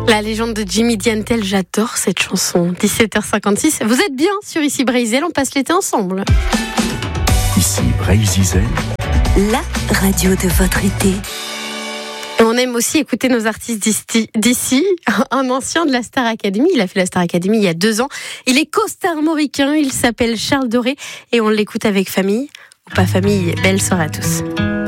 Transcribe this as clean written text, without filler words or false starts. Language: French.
La légende de Jimmy Dientel, j'adore cette chanson. 17h56, vous êtes bien sur Ici Brésil, on passe l'été ensemble. Ici Brésil, la radio de votre été. On aime aussi écouter nos artistes d'ici. Un ancien de la Star Academy, il a fait la Star Academy il y a 2 ans. Il est co-star-mauricain, il s'appelle Charles Doré et on l'écoute avec famille. Ou pas famille, belle soirée à tous.